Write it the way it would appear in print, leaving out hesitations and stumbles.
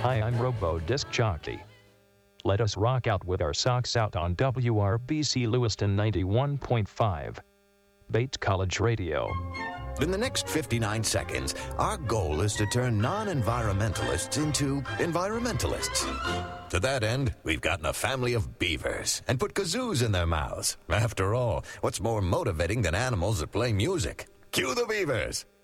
Hi, I'm Robo Disc Jockey. Let us rock out with our socks out on WRBC Lewiston 91.5. Bates College Radio. In the next 59 seconds, our goal is to turn non-environmentalists into environmentalists. To that end, we've gotten a family of beavers and put kazoos in their mouths. After all, what's more motivating than animals that play music? Cue the beavers!